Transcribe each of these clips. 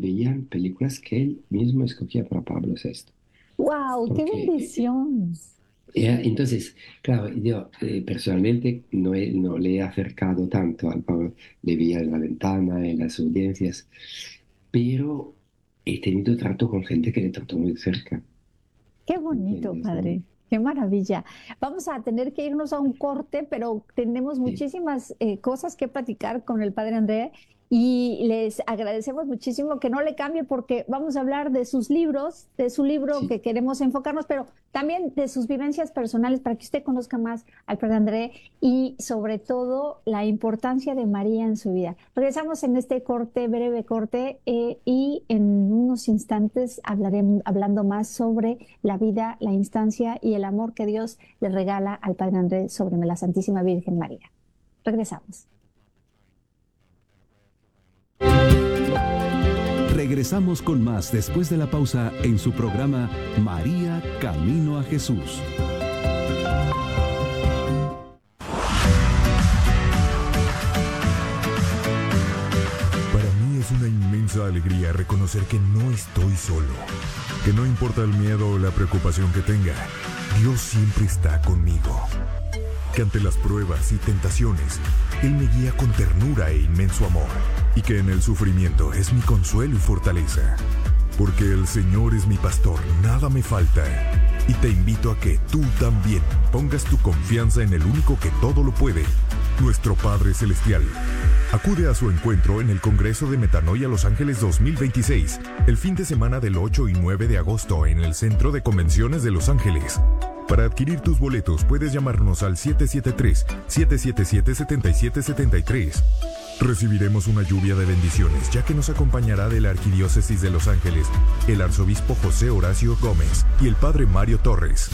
veían películas que él mismo escogía para Pablo VI. ¡Wow! ¡Qué Porque, bendición! entonces, claro, yo personalmente no le he acercado tanto al Pablo, le veía en la ventana, en las audiencias, pero he tenido trato con gente que le trató muy de cerca, Qué bonito, ¿entiendes? ¿No? padre. Qué maravilla. Vamos a tener que irnos a un corte, pero tenemos Sí, muchísimas cosas que platicar con el padre André y les agradecemos muchísimo que no le cambie porque vamos a hablar de sus libros, de su libro sí. que queremos enfocarnos, pero también de sus vivencias personales para que usted conozca más al padre André y sobre todo la importancia de María en su vida. Regresamos en este corte, breve corte, y en unos instantes hablaremos hablando más sobre la vida, la instancia y el amor que Dios le regala al Padre Andrés sobre la Santísima Virgen María. Regresamos. Regresamos con más después de la pausa en su programa María Camino a Jesús. Para mí es una inmensa alegría reconocer que no estoy solo, que no importa el miedo o la preocupación que tenga, Dios siempre está conmigo, que ante las pruebas y tentaciones, Él me guía con ternura e inmenso amor, y que en el sufrimiento es mi consuelo y fortaleza. Porque el Señor es mi pastor, nada me falta. Y te invito a que tú también pongas tu confianza en el único que todo lo puede, nuestro Padre Celestial. Acude a su encuentro en el Congreso de Metanoia Los Ángeles 2026, el fin de semana del 8 y 9 de agosto en el Centro de Convenciones de Los Ángeles. Para adquirir tus boletos puedes llamarnos al 773-777-7773. Recibiremos una lluvia de bendiciones, ya que nos acompañará de la Arquidiócesis de Los Ángeles el arzobispo José Horacio Gómez y el padre Mario Torres.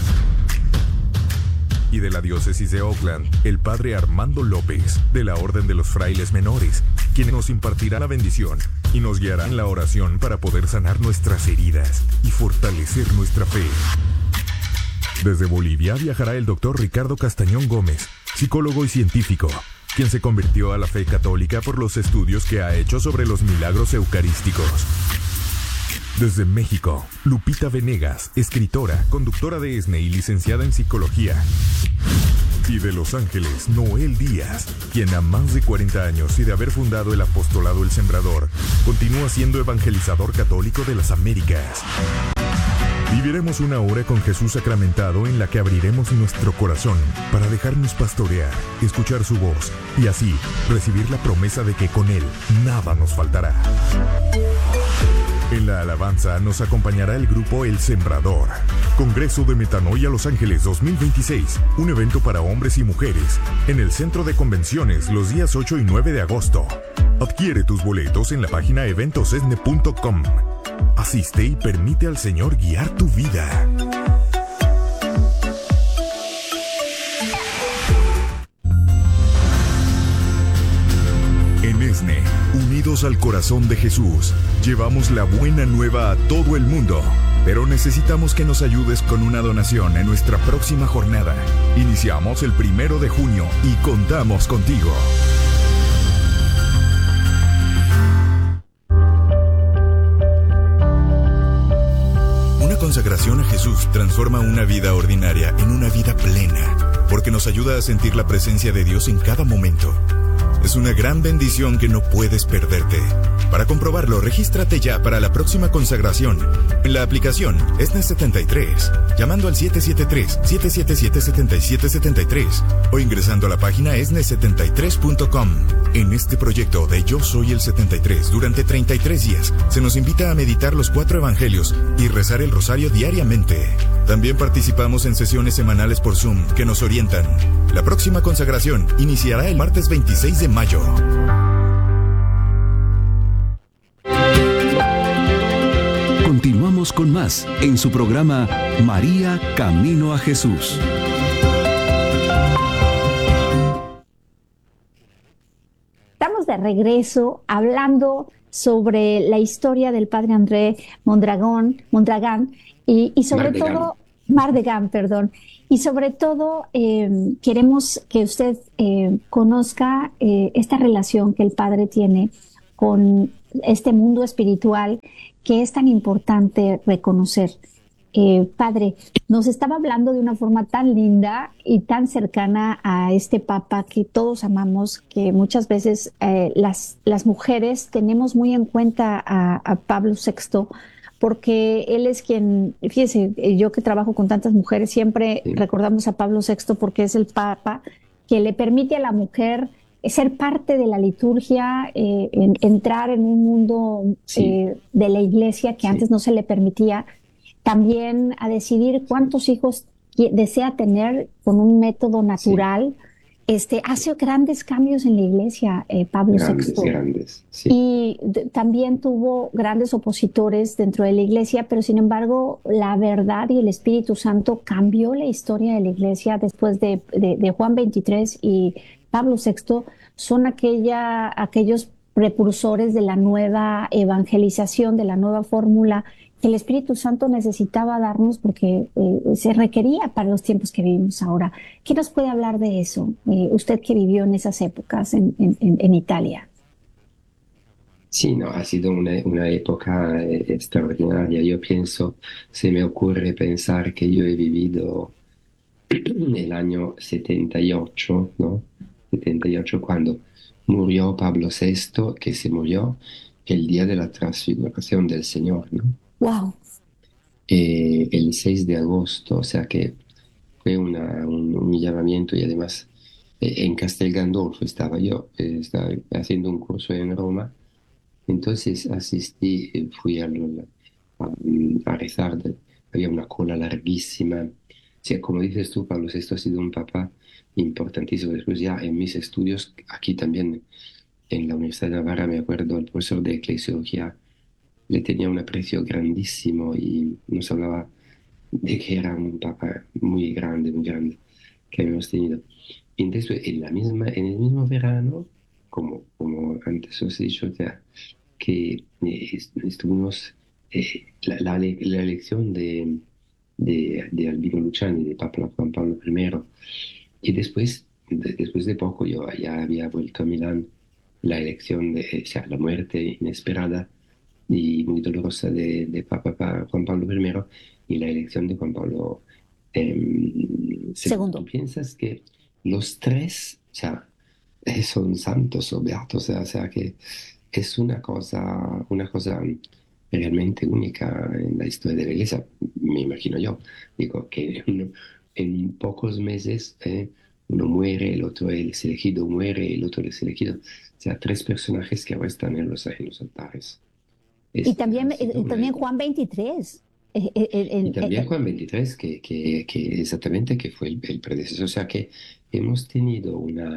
Y de la diócesis de Oakland, el padre Armando López, de la Orden de los Frailes Menores, quien nos impartirá la bendición y nos guiará en la oración para poder sanar nuestras heridas y fortalecer nuestra fe. Desde Bolivia viajará el doctor Ricardo Castañón Gómez, psicólogo y científico, quien se convirtió a la fe católica por los estudios que ha hecho sobre los milagros eucarísticos. Desde México, Lupita Venegas, escritora, conductora de ESNE y licenciada en psicología. Y de Los Ángeles, Noel Díaz, quien a más de 40 años y de haber fundado el apostolado El Sembrador, continúa siendo evangelizador católico de las Américas. Viviremos una hora con Jesús sacramentado en la que abriremos nuestro corazón para dejarnos pastorear, escuchar su voz y así recibir la promesa de que con Él nada nos faltará. En la alabanza nos acompañará el grupo El Sembrador. Congreso de Metanoia Los Ángeles 2026, un evento para hombres y mujeres, en el Centro de Convenciones los días 8 y 9 de agosto. Adquiere tus boletos en la página eventosesne.com. Asiste y permite al Señor guiar tu vida. En ESNE, unidos al corazón de Jesús, llevamos la buena nueva a todo el mundo. Pero necesitamos que nos ayudes con una donación en nuestra próxima jornada. Iniciamos el 1 de junio y contamos contigo. Una consagración a Jesús transforma una vida ordinaria en una vida plena, porque nos ayuda a sentir la presencia de Dios en cada momento. Es una gran bendición que no puedes perderte. Para comprobarlo, regístrate ya para la próxima consagración en la aplicación ESNE73, llamando al 773-777-7773 o ingresando a la página esne73.com. En este proyecto de Yo Soy el 73, durante 33 días, se nos invita a meditar los 4 evangelios y rezar el rosario diariamente. También participamos en sesiones semanales por Zoom que nos orientan. La próxima consagración iniciará el martes 26 de mayo. Continuamos con más en su programa María Camino a Jesús. Estamos de regreso hablando sobre la historia del padre André Mondragán y sobre todo Mardegán, perdón. Y sobre todo queremos que usted conozca esta relación que el padre tiene con este mundo espiritual que es tan importante reconocer. Padre, nos estaba hablando de una forma tan linda y tan cercana a este Papa que todos amamos, que muchas veces las mujeres tenemos muy en cuenta a Pablo VI, porque él es quien, fíjese, yo que trabajo con tantas mujeres, siempre Sí, recordamos a Pablo VI porque es el Papa que le permite a la mujer ser parte de la liturgia, entrar en un mundo sí, de la iglesia que sí, antes no se le permitía, también a decidir sí, cuántos hijos desea tener con un método sí, natural. sí. Hace grandes cambios en la iglesia, Pablo Grandes, VI. grandes, sí, Y también tuvo grandes opositores dentro de la iglesia, pero sin embargo la verdad y el Espíritu Santo cambió la historia de la iglesia después de Juan 23 y Pablo VI. Son aquellos precursores de la nueva evangelización, de la nueva fórmula que el Espíritu Santo necesitaba darnos porque se requería para los tiempos que vivimos ahora. ¿Qué nos puede hablar de eso? Usted que vivió en esas épocas en Italia. sí, no, ha sido una época extraordinaria. Yo pienso, se me ocurre pensar que yo he vivido el año 78, ¿no? 78 cuando murió Pablo VI, que se murió el día de la transfiguración del Señor, ¿no? Wow. El 6 de agosto, o sea que fue un llamamiento y además en Castel Gandolfo estaba yo, estaba haciendo un curso en Roma, entonces asistí, fui a rezar, había una cola larguísima. Sí, como dices tú, Pablo VI ha sido un papa importantísimo. Después ya en mis estudios, aquí también en la Universidad de Navarra, me acuerdo, el profesor de eclesiología le tenía un aprecio grandísimo y nos hablaba de que era un papa muy grande que habíamos tenido. Y entonces, en el mismo verano, como antes os he dicho, o sea, que estuvimos la elección de Albino Luciani, de Papa Juan Pablo I, y después de poco yo ya había vuelto a Milán, la elección o sea, la muerte inesperada y muy dolorosa de Juan Pablo I y la elección de Juan Pablo II. Segundo. ¿Tú piensas que los tres, o sea, son santos o beatos? O sea que es una cosa realmente única en la historia de la Iglesia, me imagino yo. Digo que en pocos meses uno muere, el otro es elegido, muere, el otro es elegido. O sea, tres personajes que ahora están en los altares. Ha sido una También época. Juan 23. Y también Juan 23, que exactamente que fue el predecesor. O sea que hemos tenido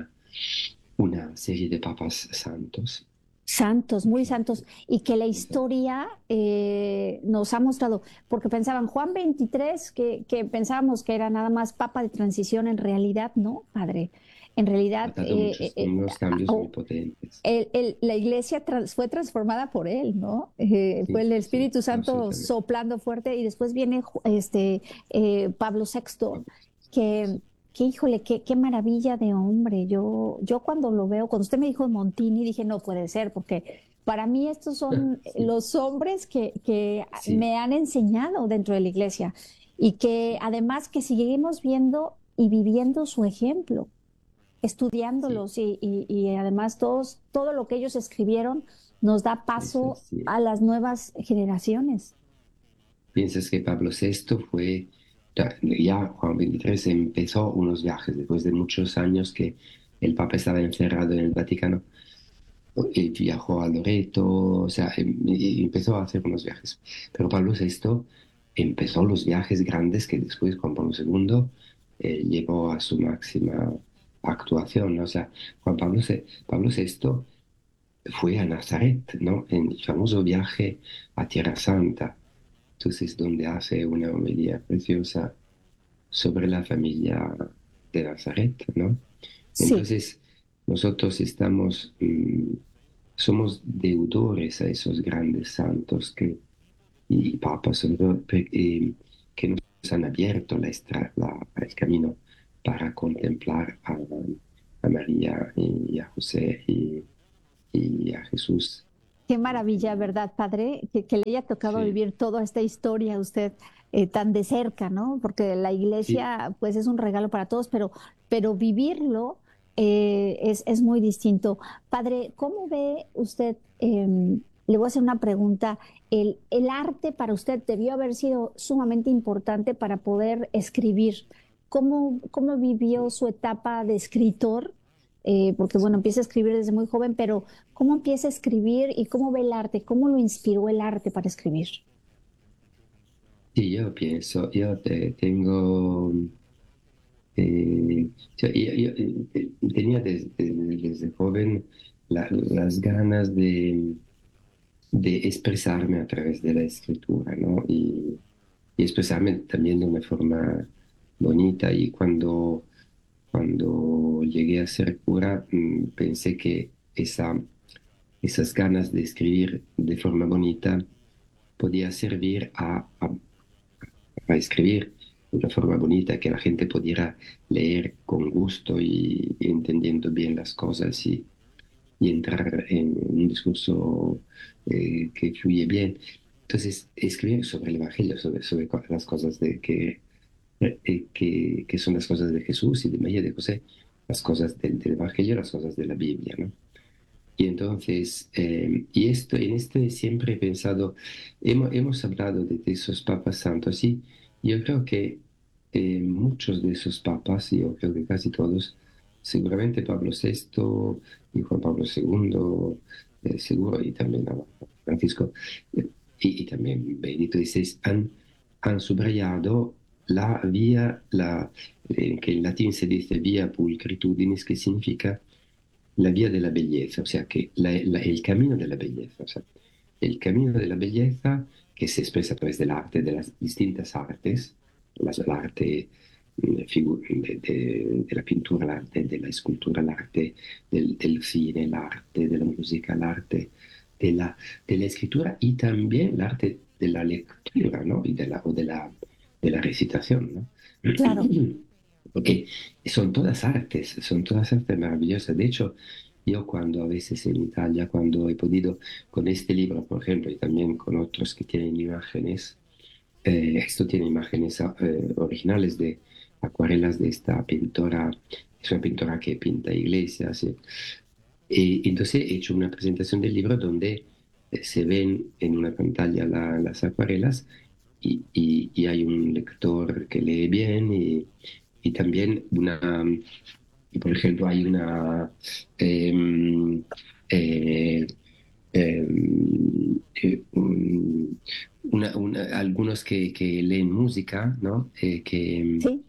una serie de papas santos. Santos, muy Que, santos, y que la muy santos. historia nos ha mostrado, porque pensaban Juan 23, que pensábamos que era nada más papa de transición, en realidad no, padre. En realidad, Ha dado unos cambios muy oh, potentes. la iglesia fue transformada por él, ¿no? Fue Sí, el sí, Espíritu Santo absolutamente. soplando fuerte y después viene Pablo VI, que, que híjole, qué maravilla de hombre. Yo cuando lo veo, cuando usted me dijo Montini, dije, no puede ser, porque para mí estos son Sí, los hombres que sí, me han enseñado dentro de la iglesia y que además que seguimos viendo y viviendo su ejemplo sí, estudiándolos y además todo lo que ellos escribieron nos da eso paso sí. a las nuevas generaciones. Piensas que Pablo VI fue, ya Juan XXIII empezó unos viajes después de muchos años que el Papa estaba encerrado en el Vaticano. Y viajó a Loreto, o sea, y empezó a hacer unos viajes. Pero Pablo VI empezó los viajes grandes que después Juan Pablo II llevó a su máxima actuación, ¿no? O sea, Pablo VI fue a Nazaret, ¿no? En el famoso viaje a Tierra Santa. Entonces, donde hace una homilía preciosa sobre la familia de Nazaret, ¿no? Sí, Entonces, nosotros somos deudores a esos grandes santos y papas, sobre todo, que nos han abierto el camino para contemplar a María y a José y a Jesús. Qué maravilla, ¿verdad, padre? Que le haya tocado Sí, vivir toda esta historia a usted tan de cerca, ¿no? Porque la sí, iglesia, pues, es un regalo para todos, pero vivirlo es muy distinto. Padre, ¿cómo ve usted? Le voy a hacer una pregunta. El arte para usted debió haber sido sumamente importante para poder escribir. ¿Cómo vivió su etapa de escritor? Porque, bueno, empieza a escribir desde muy joven, pero ¿cómo empieza a escribir y cómo ve el arte? ¿Cómo lo inspiró el arte para escribir? sí, yo pienso, tengo, tenía desde joven las ganas de expresarme a través de la escritura, ¿no? Y expresarme también de una forma bonita. Y cuando llegué a ser cura, pensé que esas ganas de escribir de forma bonita podía servir a escribir de una forma bonita, que la gente pudiera leer con gusto y entendiendo bien las cosas y entrar en un discurso que fluye bien. Entonces, escribir sobre el Evangelio, sobre las cosas que son las cosas de Jesús y de María de José, las cosas del Evangelio, las cosas de la Biblia, ¿no? Y entonces, en este siempre he pensado, hemos hablado de esos papas santos, y yo creo que muchos de esos papas, yo creo que casi todos, seguramente Pablo VI y Juan Pablo II, seguro, y también Francisco, y también Benedicto XVI, han subrayado la vía, que en latín se dice vía pulchritudinis, que significa la vía de la belleza, o sea, que el camino de la belleza, o sea, el camino de la belleza que se expresa a través del arte, de las distintas artes, el arte de la pintura, el arte de la escultura, el arte del cine, el arte de la música, el arte de la escritura, y también el arte de la lectura, ¿no? Y de la recitación, ¿no? Claro. Porque son todas artes maravillosas. De hecho, yo cuando a veces en Italia, cuando he podido, con este libro, por ejemplo, y también con otros que tienen imágenes, esto tiene imágenes originales de acuarelas de esta pintora, es una pintora que pinta iglesias. Y entonces he hecho una presentación del libro donde se ven en una pantalla las acuarelas, y hay un lector que lee bien, y también por ejemplo, hay em, eh, algunos que leen música, ¿no? Sí,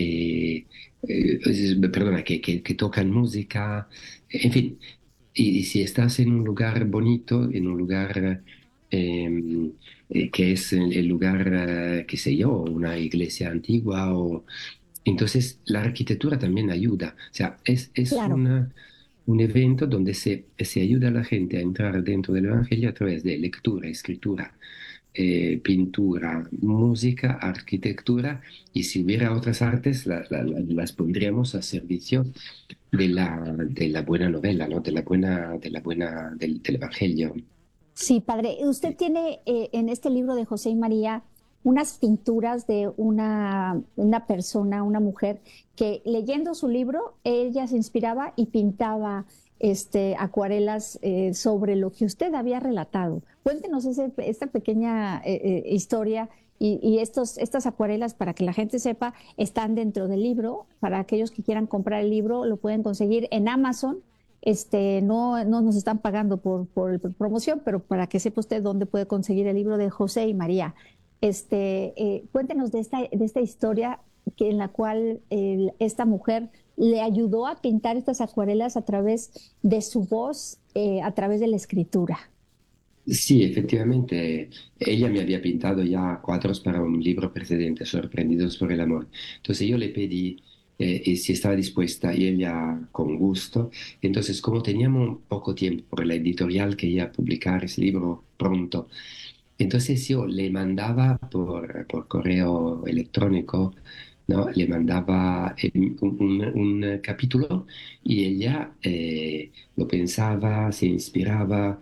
Perdona, que tocan música, en fin. Y si estás en un lugar bonito, en un lugar eh, que es el lugar, qué sé yo, una iglesia antigua, entonces la arquitectura también ayuda. O sea, es claro. un evento donde se ayuda a la gente a entrar dentro del Evangelio a través de lectura, escritura, pintura, música, arquitectura, y si hubiera otras artes, las pondríamos a servicio de la buena novela, ¿no? Del Evangelio. Sí, padre. Usted tiene en este libro de José y María unas pinturas de una persona, una mujer, que leyendo su libro, ella se inspiraba y pintaba acuarelas sobre lo que usted había relatado. Cuéntenos esta pequeña historia y estas acuarelas, para que la gente sepa, están dentro del libro. Para aquellos que quieran comprar el libro, lo pueden conseguir en Amazon. No nos están pagando por promoción, pero para que sepa usted dónde puede conseguir el libro de José y María. Cuéntenos de esta historia en la cual esta mujer le ayudó a pintar estas acuarelas a través de su voz, a través de la escritura. Sí, efectivamente, ella me había pintado ya cuadros para un libro precedente, Sorprendidos por el amor. Entonces yo le pedí si estaba dispuesta, y ella con gusto. Entonces, como teníamos poco tiempo, por la editorial quería publicar ese libro pronto, entonces yo le mandaba por correo electrónico, ¿no? Le mandaba un capítulo, y ella lo pensaba, se inspiraba,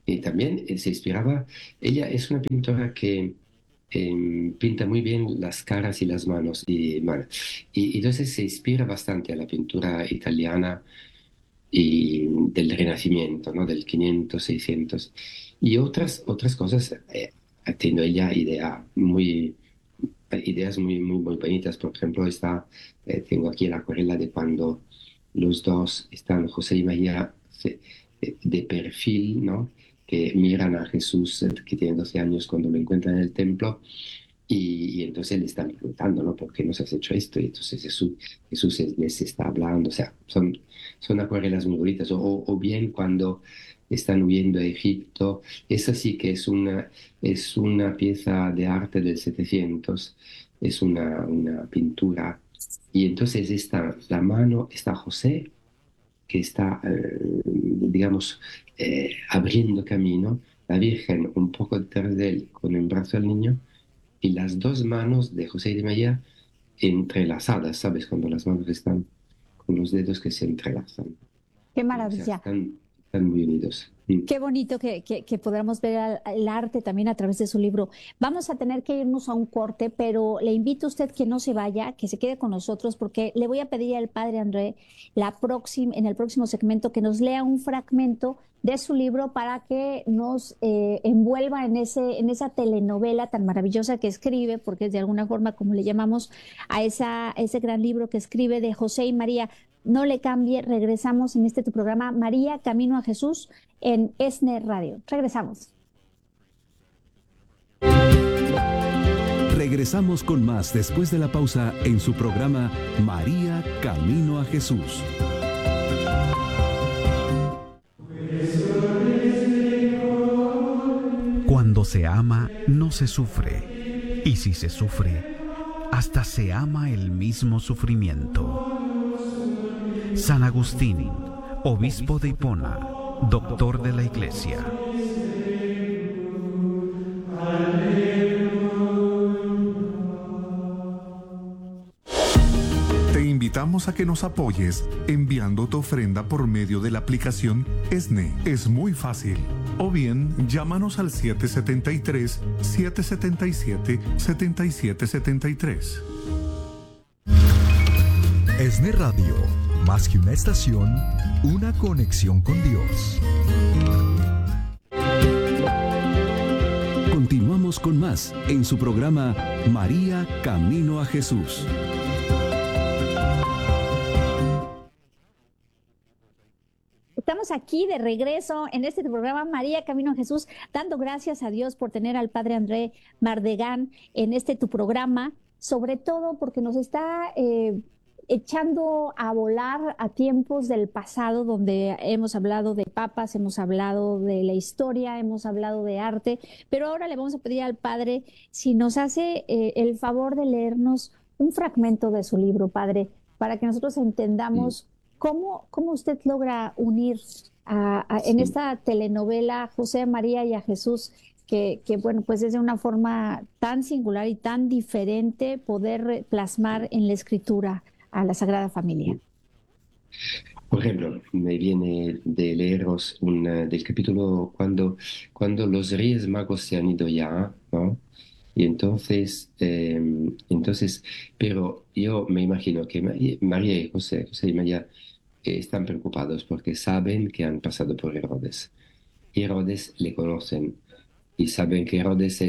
Y también se inspiraba, ella es una pintora que pinta muy bien las caras y las manos, y entonces se inspira bastante a la pintura italiana y del Renacimiento, ¿no? Del 500, 600, y otras cosas, tiene ella ideas muy bonitas. Por ejemplo, tengo aquí la acuarela de cuando los dos están, José y María, de perfil, ¿no? Que miran a Jesús, que tiene 12 años, cuando lo encuentran en el templo, y entonces le están preguntando, ¿no? ¿Por qué nos has hecho esto? Y entonces Jesús les está hablando. O sea, son acuarelas muy bonitas. O bien cuando están huyendo a Egipto, esa sí que es una pieza de arte del 700, es una pintura. Y entonces la mano está José, que está, digamos, abriendo camino, la Virgen un poco detrás de él con el brazo al niño, y las dos manos de José y de María entrelazadas, ¿sabes? Cuando las manos están con los dedos que se entrelazan. Qué O sea, maravilla. están muy unidos. Qué bonito que podamos ver el arte también a través de su libro. Vamos a tener que irnos a un corte, pero le invito a usted que no se vaya, que se quede con nosotros, porque le voy a pedir al padre André en el próximo segmento que nos lea un fragmento de su libro para que nos envuelva en esa telenovela tan maravillosa que escribe, porque es de alguna forma como le llamamos a ese gran libro que escribe de José y María. No le cambie, regresamos en tu programa María, Camino a Jesús en ESNE Radio. Regresamos. Regresamos con más después de la pausa en su programa María, Camino a Jesús. Cuando se ama, no se sufre. Y si se sufre, hasta se ama el mismo sufrimiento. San Agustín, obispo de Hipona, doctor de la Iglesia. Te invitamos a que nos apoyes enviando tu ofrenda por medio de la aplicación ESNE. Es muy fácil. O bien, llámanos al 773-777-7773. ESNE Radio, más que una estación, una conexión con Dios. Continuamos con más en su programa María, Camino a Jesús. Estamos aquí de regreso en este programa María Camino a Jesús, dando gracias a Dios por tener al Padre André Mardegán en tu programa, sobre todo porque nos está echando a volar a tiempos del pasado, donde hemos hablado de papas, hemos hablado de la historia, hemos hablado de arte, pero ahora le vamos a pedir al Padre si nos hace el favor de leernos un fragmento de su libro, Padre, para que nosotros entendamos ¿cómo usted logra unir en esta telenovela a José, a María y a Jesús, que bueno, pues es de una forma tan singular y tan diferente poder plasmar en la escritura a la Sagrada Familia? Por ejemplo, me viene de leeros del capítulo cuando los Reyes Magos se han ido ya, ¿no? Y entonces, pero yo me imagino que María y José y María están preocupados porque saben que han pasado por Herodes. Y Herodes le conocen y saben que Herodes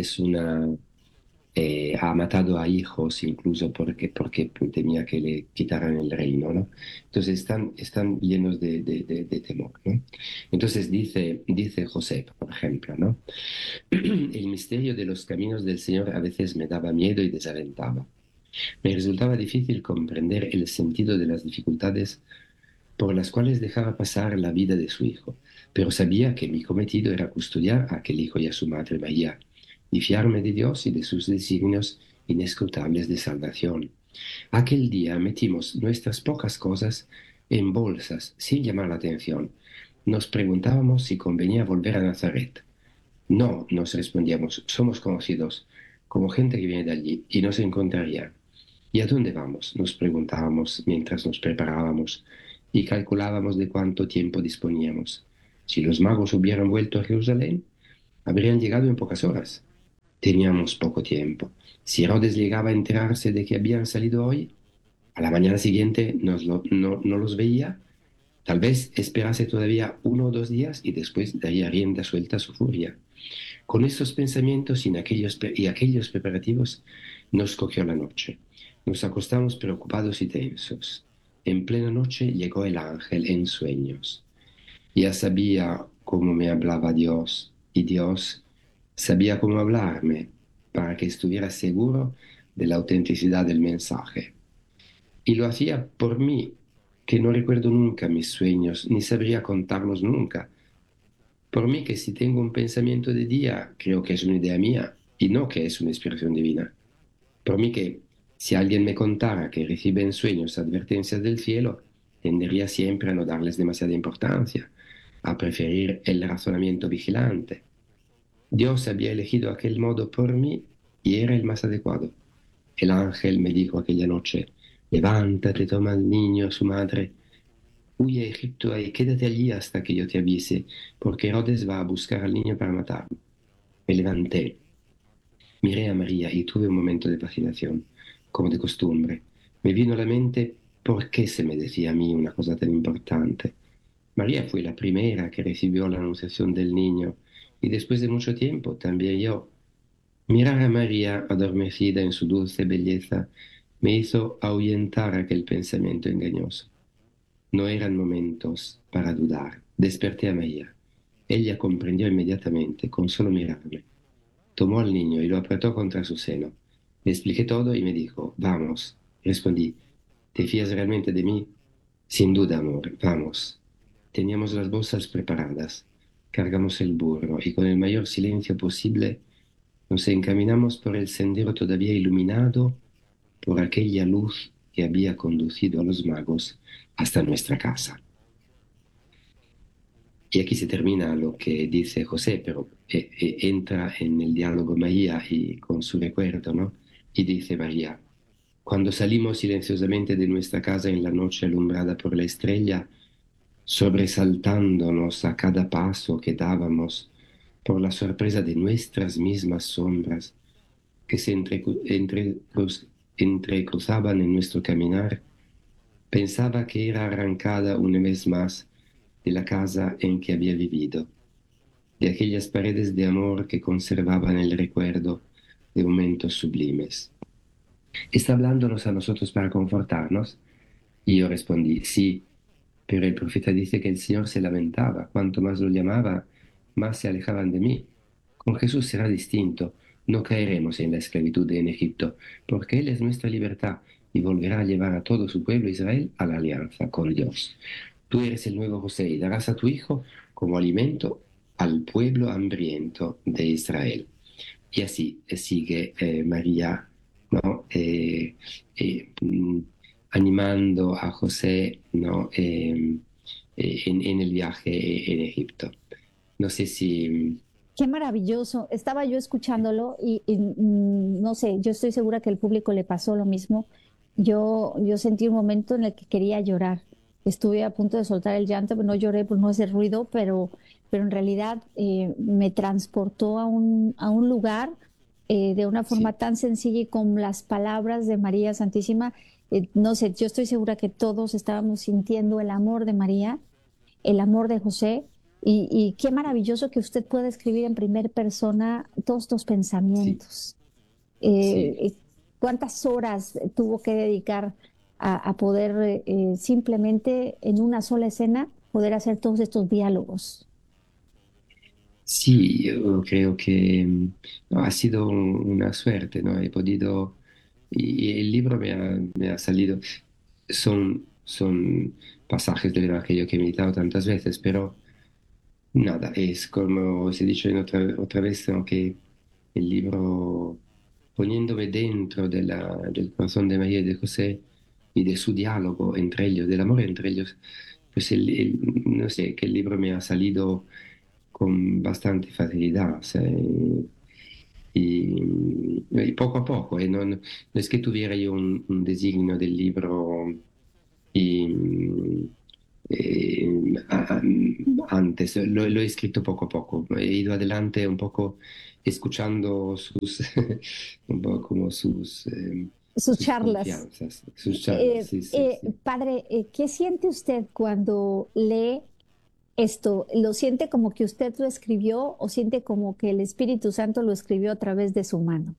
ha matado a hijos incluso porque temía que le quitaran el reino, ¿no? Entonces están llenos de temor, ¿no? Entonces dice José, por ejemplo, ¿no? El misterio de los caminos del Señor a veces me daba miedo y desalentaba. Me resultaba difícil comprender el sentido de las dificultades por las cuales dejaba pasar la vida de su hijo, pero sabía que mi cometido era custodiar a aquel hijo y a su madre María, y fiarme de Dios y de sus designios inescrutables de salvación. Aquel día metimos nuestras pocas cosas en bolsas sin llamar la atención. Nos preguntábamos si convenía volver a Nazaret. No, nos respondíamos, somos conocidos, como gente que viene de allí, y nos encontraría. ¿Y a dónde vamos?, nos preguntábamos mientras nos preparábamos y calculábamos de cuánto tiempo disponíamos. Si los magos hubieran vuelto a Jerusalén, habrían llegado en pocas horas. Teníamos poco tiempo. Si Herodes llegaba a enterarse de que habían salido hoy, a la mañana siguiente no los veía. Tal vez esperase todavía 1 o 2 días y después daría rienda suelta a su furia. Con estos pensamientos y aquellos preparativos nos cogió la noche. Nos acostamos preocupados y tensos. En plena noche llegó el ángel en sueños. Ya sabía cómo me hablaba Dios y Dios sabía cómo hablarme para que estuviera seguro de la autenticidad del mensaje. Y lo hacía por mí, que no recuerdo nunca mis sueños, ni sabría contarlos nunca. Por mí que si tengo un pensamiento de día, creo que es una idea mía y no que es una inspiración divina. Por mí que si alguien me contara que recibe en sueños advertencias del cielo, tendería siempre a no darles demasiada importancia, a preferir el razonamiento vigilante. Dios había elegido aquel modo por mí y era el más adecuado. El ángel me dijo aquella noche: levántate, toma al niño, a su madre, huye a Egipto y quédate allí hasta que yo te avise, porque Herodes va a buscar al niño para matarlo. Me levanté, miré a María y tuve un momento de vacilación, como de costumbre. Me vino a la mente por qué se me decía a mí una cosa tan importante. María fue la primera que recibió la anunciación del niño y después de mucho tiempo también yo. Mirar a María adormecida en su dulce belleza me hizo ahuyentar aquel pensamiento engañoso. No eran momentos para dudar. Desperté a María. Ella comprendió inmediatamente, con solo mirarme. Tomó al niño y lo apretó contra su seno. Le expliqué todo y me dijo: vamos. Respondí: ¿te fías realmente de mí? Sin duda, amor, vamos. Teníamos las bolsas preparadas. Cargamos el burro y con el mayor silencio posible nos encaminamos por el sendero todavía iluminado por aquella luz que había conducido a los magos hasta nuestra casa. Y aquí se termina lo que dice José, pero entra en el diálogo María y con su recuerdo, ¿no? Y dice María: cuando salimos silenciosamente de nuestra casa en la noche alumbrada por la estrella, sobresaltándonos a cada paso que dábamos por la sorpresa de nuestras mismas sombras que se entrecruzaban en nuestro caminar, pensaba que era arrancada una vez más de la casa en que había vivido, de aquellas paredes de amor que conservaban el recuerdo de momentos sublimes. ¿Está hablándonos a nosotros para confortarnos? Y yo respondí: sí, pero el profeta dice que el Señor se lamentaba. Cuanto más lo llamaba, más se alejaban de mí. Con Jesús será distinto. No caeremos en la esclavitud en Egipto, porque Él es nuestra libertad y volverá a llevar a todo su pueblo Israel a la alianza con Dios. Tú eres el nuevo José y darás a tu hijo como alimento al pueblo hambriento de Israel. Y así sigue María, ¿no? Animando a José, ¿no? En el viaje en Egipto. No sé si... Qué maravilloso. Estaba yo escuchándolo no sé, yo estoy segura que al público le pasó lo mismo. Yo sentí un momento en el que quería llorar. Estuve a punto de soltar el llanto, pero no lloré por no hacer ruido, pero en realidad me transportó a un lugar de una forma Sí, tan sencilla y con las palabras de María Santísima. No sé, yo estoy segura que todos estábamos sintiendo el amor de María, el amor de José, y qué maravilloso que usted pueda escribir en primera persona todos estos sí, pensamientos. sí. ¿Cuántas horas tuvo que dedicar a poder simplemente en una sola escena poder hacer todos estos diálogos? Sí, yo creo que no, ha sido una suerte, ¿no? He podido... Y el libro me ha salido... Son pasajes del Evangelio que he meditado tantas veces, pero nada, es como os he dicho en otra vez, ¿no? Que el libro, poniéndome dentro del corazón de María y de José y de su diálogo entre ellos, del amor entre ellos, pues no sé, que el libro me ha salido con bastante facilidad. O sea, y poco a poco, no es que tuviera yo un designio del libro y, antes. Lo he escrito poco a poco. He ido adelante un poco escuchando sus, un poco como sus sus charlas. confianzas, sus charlas. Sí, sí, sí. Padre, ¿qué siente usted cuando lee esto? ¿Lo siente como que usted lo escribió o siente como que el Espíritu Santo lo escribió a través de su mano?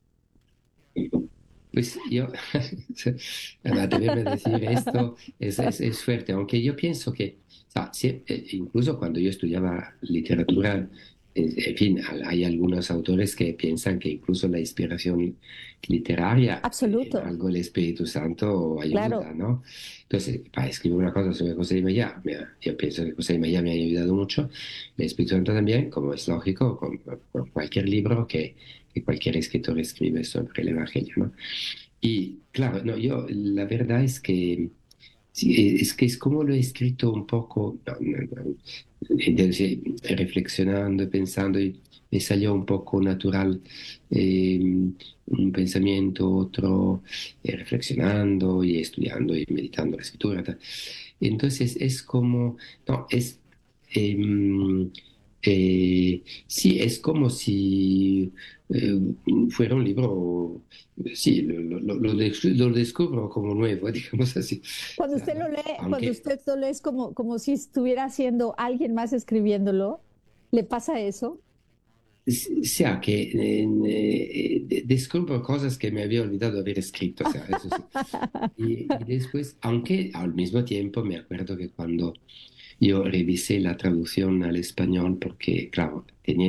Pues yo, atreverme a decir esto es fuerte, aunque yo pienso que, o sea, incluso cuando yo estudiaba literatura, en fin, hay algunos autores que piensan que incluso la inspiración literaria, en Absoluto, algo el Espíritu Santo claro. ayuda, ¿no? Entonces, para escribir una cosa sobre José de María, yo pienso que José de María me ha ayudado mucho, el Espíritu Santo también, como es lógico, con cualquier libro que cualquier escritor escribe sobre el Evangelio, ¿no? Y claro, no, yo la verdad es que sí, es que es como lo he escrito un poco, entonces, reflexionando y pensando, y me salió un poco natural un pensamiento, otro, reflexionando y estudiando y meditando la escritura. Tal. Entonces es como, no, em, sí, es como si eh, fuera un libro, sí, lo descubro como nuevo, digamos así. O Cuando sea, usted lo ¿no? lee, cuando Aunque, usted lo lee es como si estuviera siendo alguien más escribiéndolo. ¿Le pasa eso? sea que descubro cosas que me había olvidado haber escrito, o sea, eso sí. Y después, aunque al mismo tiempo me acuerdo que cuando yo revisé la traducción al español, porque claro,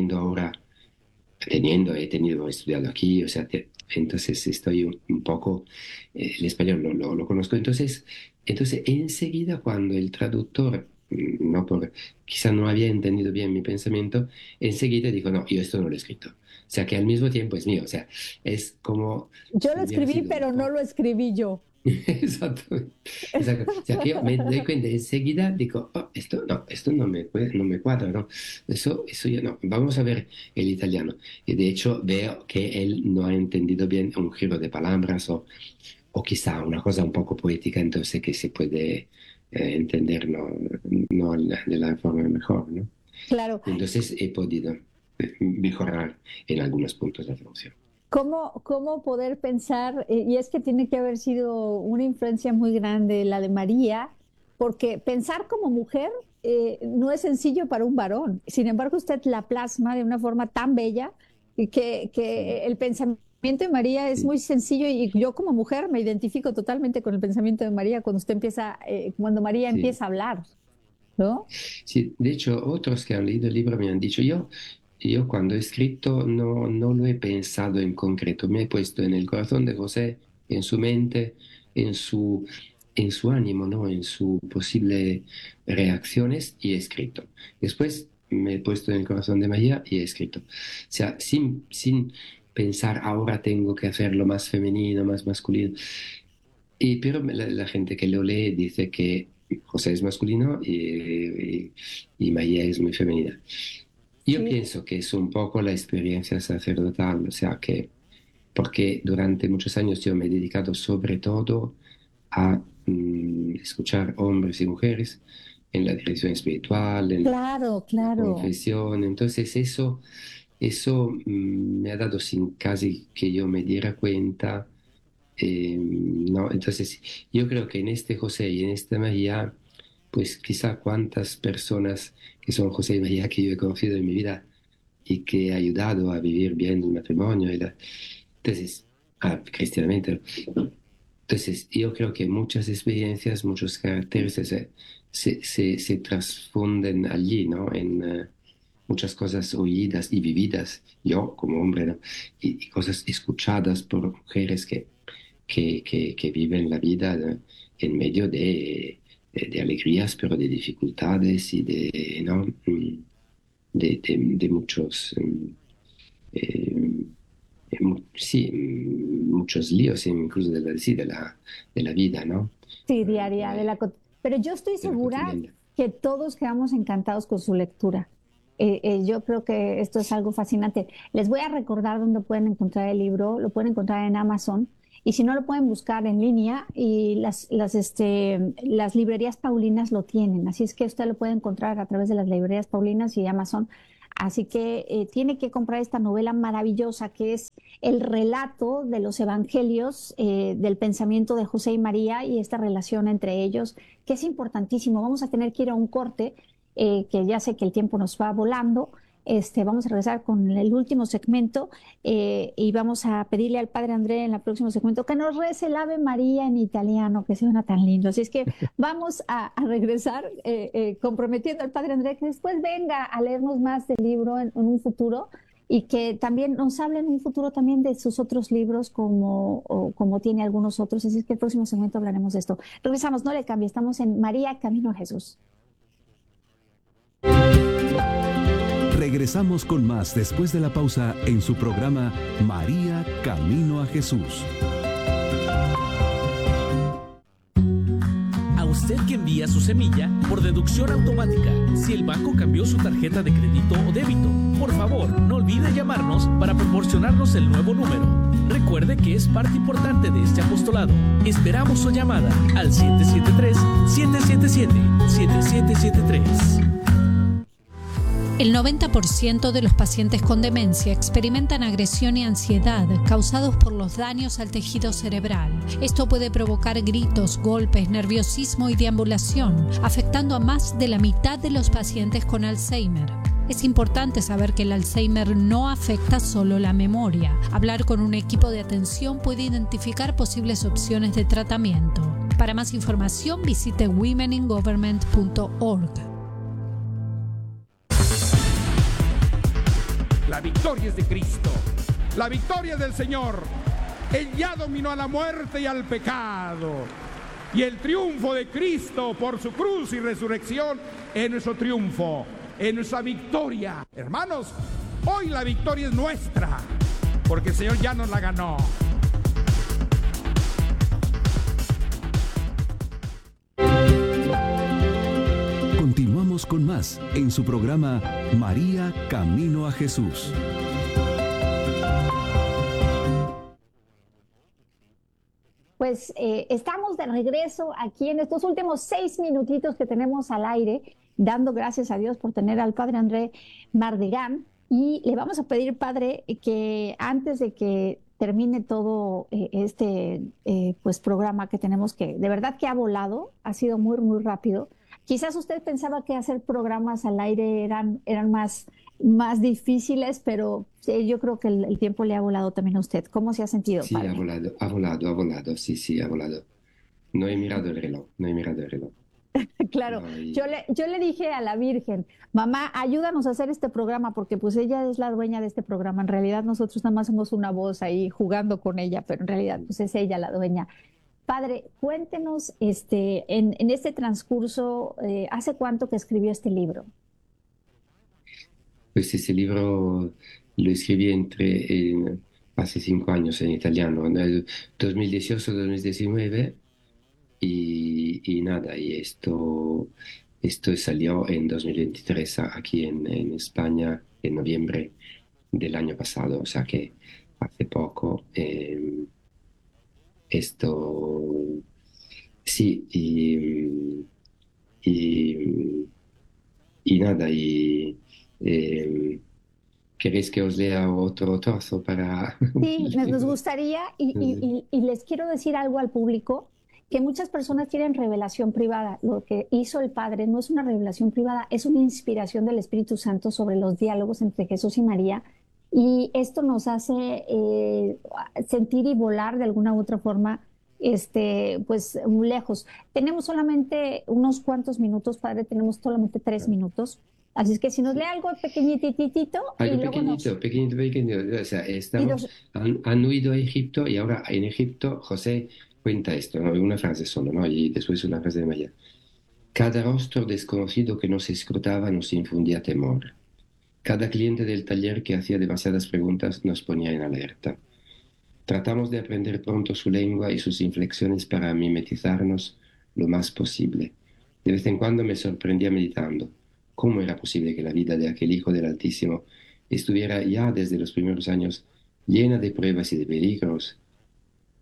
he tenido, he estudiado aquí, o sea, entonces estoy un poco, el español lo conozco, entonces enseguida cuando el traductor, no por, quizá no había entendido bien mi pensamiento, enseguida dijo, no, yo esto no lo he escrito. O sea, que al mismo tiempo es mío, o sea, es como Yo si lo hubiera escribí, sido un pero no poco. lo escribí yo. Exacto, exacto. O sea, que yo me doy cuenta enseguida, digo, "Oh, esto no me cuadra, ¿no? Eso ya no. Vamos a ver el italiano. Y de hecho veo que él no ha entendido bien un giro de palabras o quizá una cosa un poco poética, entonces que se puede entender no de la forma mejor, ¿no? Claro. Entonces he podido mejorar en algunos puntos la traducción. ¿Cómo poder pensar? Y es que tiene que haber sido una influencia muy grande la de María, porque pensar como mujer no es sencillo para un varón. Sin embargo, usted la plasma de una forma tan bella y Sí, que el pensamiento de María es sí. muy sencillo y yo como mujer me identifico totalmente con el pensamiento de María cuando usted empieza, cuando María Sí. empieza a hablar, ¿no? Sí, de hecho, otros que han leído el libro me han dicho, yo cuando he escrito no lo he pensado en concreto, me he puesto en el corazón de José, en su mente, en su, en su ánimo, ¿no? En sus posibles reacciones y he escrito. Después me he puesto en el corazón de María y he escrito. O sea, sin pensar ahora tengo que hacerlo más femenino, más masculino. Pero la gente que lo lee dice que José es masculino y María es muy femenina. Yo Sí, pienso que es un poco la experiencia sacerdotal, o sea que, porque durante muchos años yo me he dedicado sobre todo a escuchar hombres y mujeres en la dirección espiritual, en claro, la claro. confesión. Entonces eso me ha dado sin casi que yo me diera cuenta no, entonces yo creo que en este José y en esta María, pues quizá cuántas personas que son José y María que yo he conocido en mi vida y que he ayudado a vivir bien el matrimonio entonces, cristianamente. Entonces, yo creo que muchas experiencias, muchos caracteres se transfunden allí, ¿no? En muchas cosas oídas y vividas, yo como hombre, ¿no? Y cosas escuchadas por mujeres que viven la vida en medio de alegrías, pero de dificultades y ¿no? De muchos, eh, sí, muchos líos, incluso sí, de la vida, ¿no? Sí, De diaria, pero yo estoy la segura cotidiana. que todos quedamos encantados con su lectura. Yo creo que esto es algo fascinante. Les voy a recordar dónde pueden encontrar el libro. Lo pueden encontrar en Amazon y si no lo pueden buscar en línea y las librerías Paulinas lo tienen, así es que usted lo puede encontrar a través de las librerías Paulinas y Amazon. Así que tiene que comprar esta novela maravillosa que es el relato de los evangelios, del pensamiento de José y María y esta relación entre ellos, que es importantísimo. Vamos a tener que ir a un corte, que ya sé que el tiempo nos va volando. Vamos a regresar con el último segmento y vamos a pedirle al Padre André en el próximo segmento que nos rece el Ave María en italiano, que suena tan lindo. Así es que vamos a regresar comprometiendo al Padre André que después venga a leernos más del libro en un futuro y que también nos hable en un futuro también de sus otros libros como tiene algunos otros. Así es que el próximo segmento hablaremos de esto. Regresamos, no le cambie, estamos en María, Camino a Jesús. Regresamos con más después de la pausa en su programa María, Camino a Jesús. A usted que envía su semilla por deducción automática, si el banco cambió su tarjeta de crédito o débito, por favor, no olvide llamarnos para proporcionarnos el nuevo número. Recuerde que es parte importante de este apostolado. Esperamos su llamada al 773-777-7773. El 90% de los pacientes con demencia experimentan agresión y ansiedad causados por los daños al tejido cerebral. Esto puede provocar gritos, golpes, nerviosismo y deambulación, afectando a más de la mitad de los pacientes con Alzheimer. Es importante saber que el Alzheimer no afecta solo la memoria. Hablar con un equipo de atención puede identificar posibles opciones de tratamiento. Para más información, visite womeningovernment.org. La victoria es de Cristo, la victoria es del Señor. Él ya dominó a la muerte y al pecado. Y el triunfo de Cristo por su cruz y resurrección es nuestro triunfo, es nuestra victoria. Hermanos, hoy la victoria es nuestra, porque el Señor ya nos la ganó. Continuamos con más en su programa María, Camino a Jesús. Pues estamos de regreso aquí en estos últimos 6 minutitos que tenemos al aire, dando gracias a Dios por tener al Padre André Mardegan. Y le vamos a pedir, Padre, que antes de que termine todo pues programa que tenemos, que de verdad que ha volado, ha sido muy, muy rápido. Quizás usted pensaba que hacer programas al aire eran más difíciles, pero yo creo que el tiempo le ha volado también a usted. ¿Cómo se ha sentido, Sí, Padre? ha volado, sí, ha volado. No he mirado el reloj. Claro, No, yo le dije a la Virgen, mamá, ayúdanos a hacer este programa, porque pues ella es la dueña de este programa. En realidad nosotros nada más somos una voz ahí jugando con ella, pero en realidad pues es ella la dueña. Padre, cuéntenos en este transcurso, ¿hace cuánto que escribió este libro? Pues ese libro lo escribí hace 5 años en italiano, en el 2018-2019, y nada, y esto salió en 2023 aquí en España, en noviembre del año pasado, o sea que hace poco. Sí, y nada, ¿queréis que os lea otro trozo para...? Sí, nos gustaría, y les quiero decir algo al público, que muchas personas quieren revelación privada. Lo que hizo el Padre no es una revelación privada, es una inspiración del Espíritu Santo sobre los diálogos entre Jesús y María, y esto nos hace sentir y volar de alguna u otra forma pues muy lejos. Tenemos solamente unos cuantos minutos, Padre, tenemos solamente 3 minutos. Así es que si nos lee algo pequeñititito Algo y luego pequeñito. O sea, han huido a Egipto y ahora en Egipto José cuenta esto, ¿no? Una frase solo, ¿no? Y después una frase de María. Cada rostro desconocido que nos escrutaba nos infundía temor. Cada cliente del taller que hacía demasiadas preguntas nos ponía en alerta. Tratamos de aprender pronto su lengua y sus inflexiones para mimetizarnos lo más posible. De vez en cuando me sorprendía meditando. ¿Cómo era posible que la vida de aquel hijo del Altísimo estuviera ya desde los primeros años llena de pruebas y de peligros?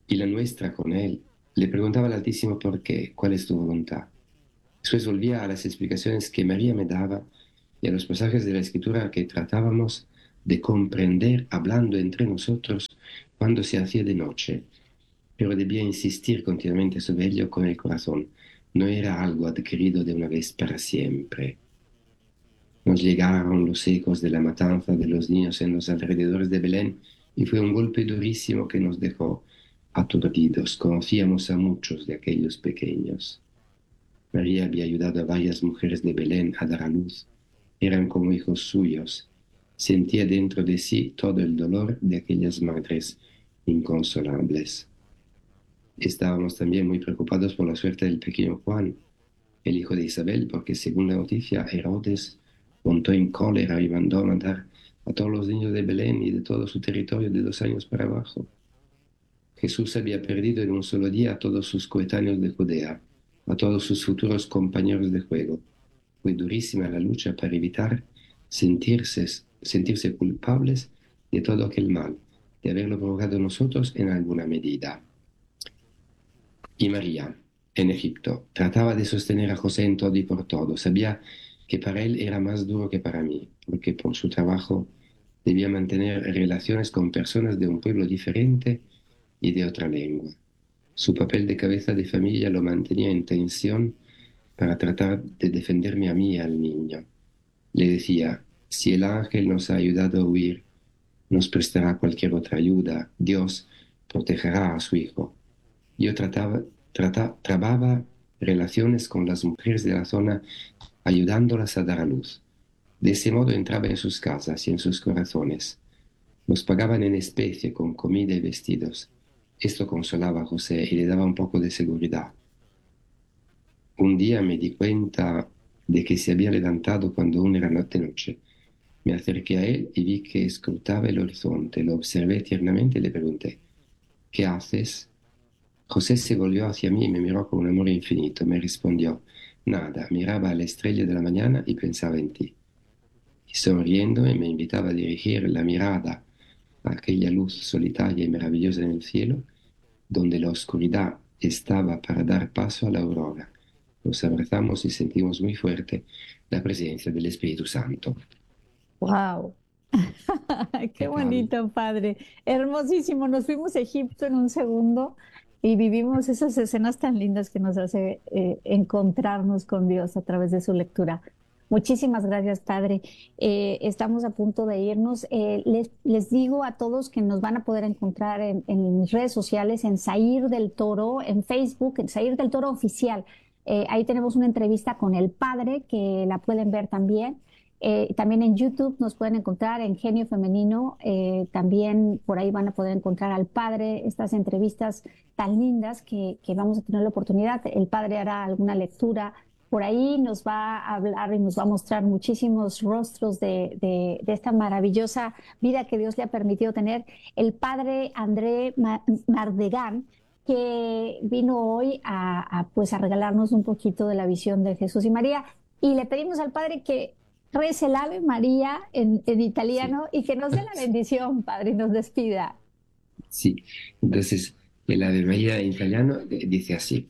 y la nuestra con Él. Le preguntaba al Altísimo por qué, cuál es tu voluntad. Después volvía a las explicaciones que María me daba y a los pasajes de la Escritura que tratábamos de comprender hablando entre nosotros cuando se hacía de noche, pero debía insistir continuamente sobre ello con el corazón. No era algo adquirido de una vez para siempre. Nos llegaron los ecos de la matanza de los niños en los alrededores de Belén y fue un golpe durísimo que nos dejó aturdidos. Conocíamos a muchos de aquellos pequeños. María había ayudado a varias mujeres de Belén a dar a luz. Eran como hijos suyos. Sentía dentro de sí todo el dolor de aquellas madres inconsolables. Estábamos también muy preocupados por la suerte del pequeño Juan, el hijo de Isabel, porque según la noticia, Herodes montó en cólera y mandó a matar a todos los niños de Belén y de todo su territorio de 2 años para abajo. Jesús había perdido en un solo día a todos sus coetáneos de Judea, a todos sus futuros compañeros de juego. Fue durísima la lucha para evitar sentirse culpables de todo aquel mal, de haberlo provocado nosotros en alguna medida. Y María, en Egipto, trataba de sostener a José en todo y por todo. Sabía que para él era más duro que para mí, porque por su trabajo debía mantener relaciones con personas de un pueblo diferente y de otra lengua. Su papel de cabeza de familia lo mantenía en tensión para tratar de defenderme a mí y al niño. Le decía, si el ángel nos ha ayudado a huir, nos prestará cualquier otra ayuda. Dios protegerá a su hijo. Yo trababa relaciones con las mujeres de la zona, ayudándolas a dar a luz. De ese modo entraba en sus casas y en sus corazones. Nos pagaban en especie con comida y vestidos. Esto consolaba a José y le daba un poco de seguridad. Un día me di cuenta de que se había levantado cuando aún era de noche. Me acerqué a él y vi que escrutaba el horizonte. Lo observé tiernamente y le pregunté, ¿qué haces? José se volvió hacia mí y me miró con un amor infinito. Me respondió, nada, miraba a la estrella de la mañana y pensaba en ti. Y sonriendo me invitaba a dirigir la mirada a aquella luz solitaria y maravillosa en el cielo, donde la oscuridad estaba para dar paso a la aurora. Nos abrazamos y sentimos muy fuerte la presencia del Espíritu Santo. ¡Wow! ¡Qué bonito, padre! Hermosísimo. Nos fuimos a Egipto en un segundo y vivimos esas escenas tan lindas que nos hace encontrarnos con Dios a través de su lectura. Muchísimas gracias, padre. Estamos a punto de irnos. Les digo a todos que nos van a poder encontrar en mis redes sociales, en Zair del Toro, en Facebook, en Zair del Toro Oficial. Ahí tenemos una entrevista con el padre que la pueden ver también. También en YouTube nos pueden encontrar en Genio Femenino. También por ahí van a poder encontrar al padre, estas entrevistas tan lindas que vamos a tener la oportunidad. El padre hará alguna lectura. Por ahí nos va a hablar y nos va a mostrar muchísimos rostros de esta maravillosa vida que Dios le ha permitido tener. El padre André Mardegan, que vino hoy pues a regalarnos un poquito de la visión de Jesús y María. Y le pedimos al padre que rece el Ave María en italiano y que nos dé la bendición, padre, y nos despida. Sí, entonces el Ave María en italiano dice así.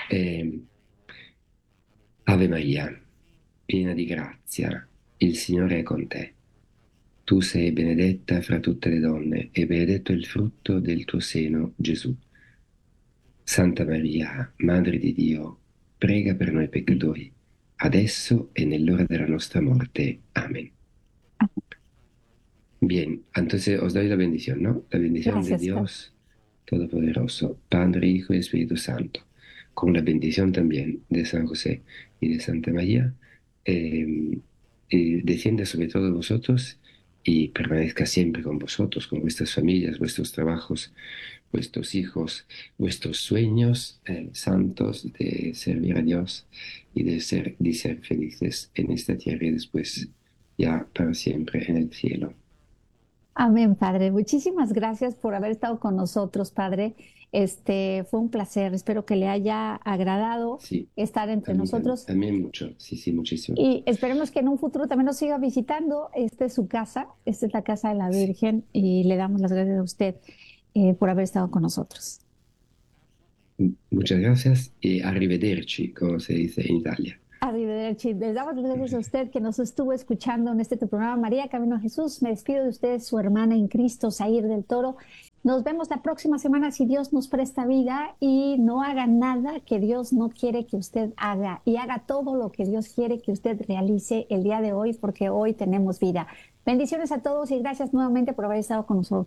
Ave Maria, piena di grazia, il Signore è con te. Tu sei benedetta fra tutte le donne e benedetto il frutto del tuo seno, Gesù. Santa Maria, Madre di Dio, prega per noi peccatori, adesso e nell'ora della nostra muerte. Amén. Bien, entonces os doy la bendición, ¿no? La bendición Gracias, de Dios Todopoderoso, Padre, Hijo y Espíritu Santo, con la bendición también de San José y de Santa María, descienda sobre todos vosotros y permanezca siempre con vosotros, con vuestras familias, vuestros trabajos, vuestros hijos, vuestros sueños santos de servir a Dios y de ser felices en esta tierra y después ya para siempre en el cielo. Amén, padre. Muchísimas gracias por haber estado con nosotros, padre. Fue un placer. Espero que le haya agradado estar entre nosotros. También mucho, sí, muchísimo. Y esperemos que en un futuro también nos siga visitando. Esta es su casa, esta es la casa de la Virgen y le damos las gracias a usted por haber estado con nosotros. Muchas gracias y arrivederci, como se dice en Italia. Arrivederci. Les damos las gracias a usted que nos estuvo escuchando en este tu programa María Camino a Jesús. Me despido de ustedes, su hermana en Cristo, Zair del Toro. Nos vemos la próxima semana si Dios nos presta vida, y no haga nada que Dios no quiere que usted haga, y haga todo lo que Dios quiere que usted realice el día de hoy, porque hoy tenemos vida. Bendiciones a todos y gracias nuevamente por haber estado con nosotros.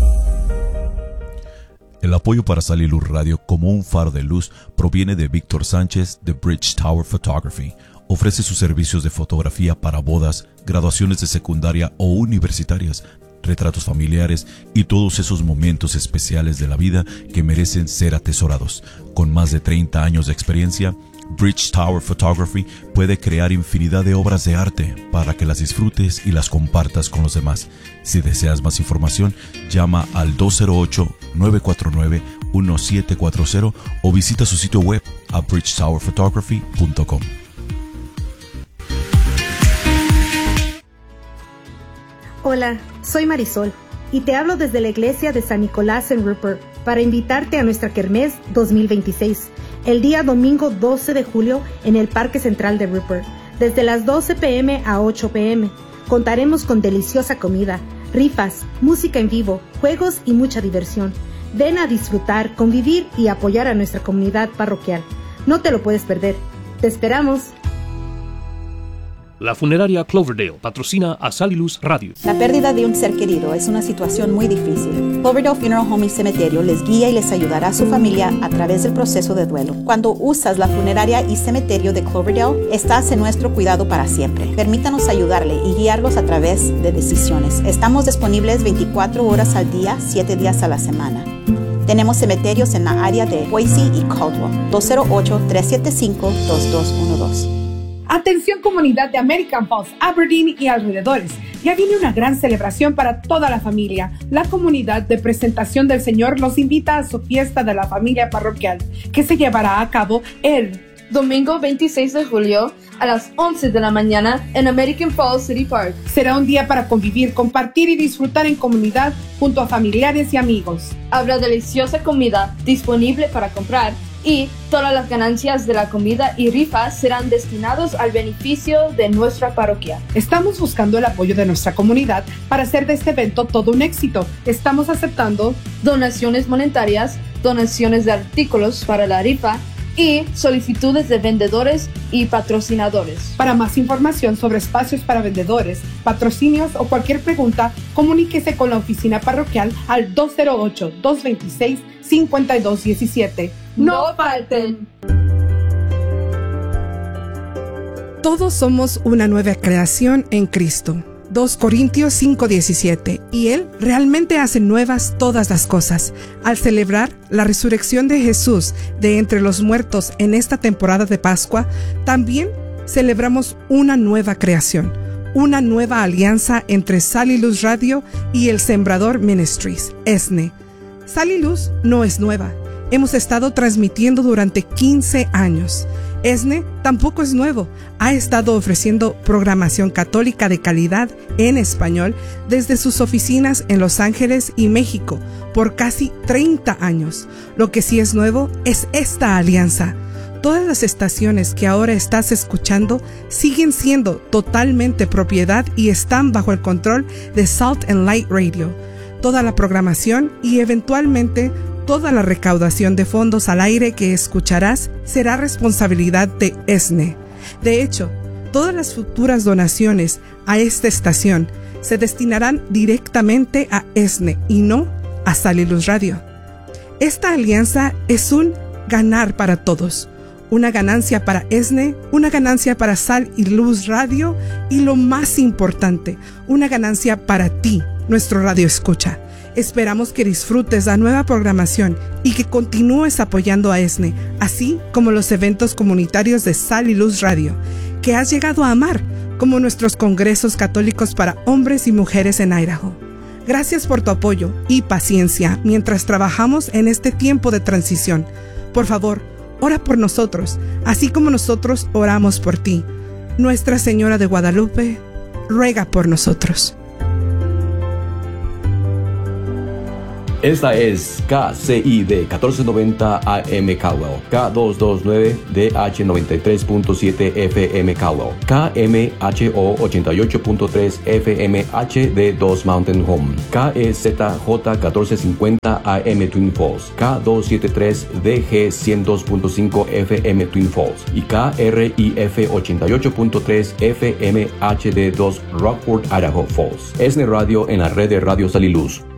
El apoyo para Sal y Luz Radio como un faro de luz proviene de Víctor Sánchez de Bridge Tower Photography. Ofrece sus servicios de fotografía para bodas, graduaciones de secundaria o universitarias, retratos familiares y todos esos momentos especiales de la vida que merecen ser atesorados. Con más de 30 años de experiencia, Bridge Tower Photography puede crear infinidad de obras de arte para que las disfrutes y las compartas con los demás. Si deseas más información, llama al 208-949-1740 o visita su sitio web a bridgetowerphotography.com. Hola, soy Marisol y te hablo desde la iglesia de San Nicolás en Rupert para invitarte a nuestra Kermés 2026, el día domingo 12 de julio en el Parque Central de Rupert, desde las 12 p.m. a 8 p.m. Contaremos con deliciosa comida, rifas, música en vivo, juegos y mucha diversión. Ven a disfrutar, convivir y apoyar a nuestra comunidad parroquial. No te lo puedes perder. ¡Te esperamos! La funeraria Cloverdale patrocina a Sal y Luz Radio. La pérdida de un ser querido es una situación muy difícil. Cloverdale Funeral Home y Cementerio les guía y les ayudará a su familia a través del proceso de duelo. Cuando usas la funeraria y cementerio de Cloverdale, estás en nuestro cuidado para siempre. Permítanos ayudarle y guiarlos a través de decisiones. Estamos disponibles 24 horas al día, 7 días a la semana. Tenemos cementerios en la área de Boise y Caldwell. 208-375-2212. Atención comunidad de American Falls, Aberdeen y alrededores. Ya viene una gran celebración para toda la familia. La comunidad de Presentación del Señor los invita a su fiesta de la familia parroquial, que se llevará a cabo el domingo 26 de julio a las 11 de la mañana en American Falls City Park. Será un día para convivir, compartir y disfrutar en comunidad junto a familiares y amigos. Habrá deliciosa comida disponible para comprar y todas las ganancias de la comida y rifas serán destinados al beneficio de nuestra parroquia. Estamos buscando el apoyo de nuestra comunidad para hacer de este evento todo un éxito. Estamos aceptando donaciones monetarias, donaciones de artículos para la rifa y solicitudes de vendedores y patrocinadores. Para más información sobre espacios para vendedores, patrocinios o cualquier pregunta, comuníquese con la oficina parroquial al 208-226-5217. ¡No falten! Todos somos una nueva creación en Cristo. 2 Corintios 5:17. Y Él realmente hace nuevas todas las cosas. Al celebrar la resurrección de Jesús de entre los muertos en esta temporada de Pascua, también celebramos una nueva creación, una nueva alianza entre Sal y Luz Radio y el Sembrador Ministries, ESNE. Sal y Luz no es nueva. Hemos estado transmitiendo durante 15 años. ESNE tampoco es nuevo. Ha estado ofreciendo programación católica de calidad en español desde sus oficinas en Los Ángeles y México por casi 30 años. Lo que sí es nuevo es esta alianza. Todas las estaciones que ahora estás escuchando siguen siendo totalmente propiedad y están bajo el control de Salt and Light Radio. Toda la programación y eventualmente toda la recaudación de fondos al aire que escucharás será responsabilidad de ESNE. De hecho, todas las futuras donaciones a esta estación se destinarán directamente a ESNE y no a Sal y Luz Radio. Esta alianza es un ganar para todos. Una ganancia para ESNE, una ganancia para Sal y Luz Radio y lo más importante, una ganancia para ti, nuestro radio escucha. Esperamos que disfrutes la nueva programación y que continúes apoyando a ESNE, así como los eventos comunitarios de Sal y Luz Radio, que has llegado a amar, como nuestros congresos católicos para hombres y mujeres en Idaho. Gracias por tu apoyo y paciencia mientras trabajamos en este tiempo de transición. Por favor, ora por nosotros, así como nosotros oramos por ti. Nuestra Señora de Guadalupe, ruega por nosotros. Esta es KCID 1490 AM Caldwell, K229DH 93.7 FM Caldwell, KMHO 88.3 FM HD2 Mountain Home, KEZJ 1450 AM Twin Falls, K273DG 102.5 FM Twin Falls y KRIF 88.3 FM HD2 Rockford, Idaho Falls. ESNE Radio en la red de Radio Sal y Luz.